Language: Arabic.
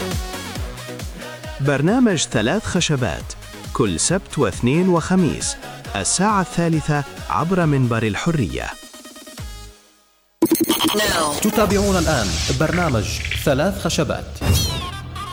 برنامج 3 خشبات كل سبت واثنين وخميس 3:00 عبر منبر الحرية. تتابعون الآن برنامج 3 خشبات.